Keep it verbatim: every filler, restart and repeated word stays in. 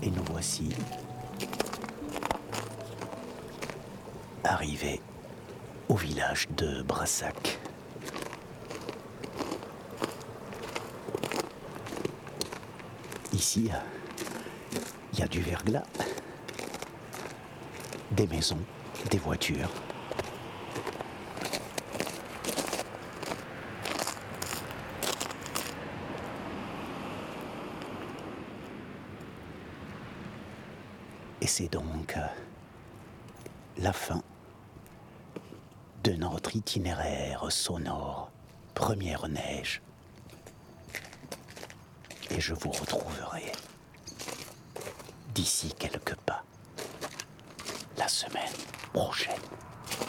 Et nous voici arrivés au village de Brassac. Ici, il y a du verglas, des maisons, des voitures. Et c'est donc euh, la fin de notre itinéraire sonore Première Neige. Et je vous retrouverai d'ici quelques pas la semaine prochaine.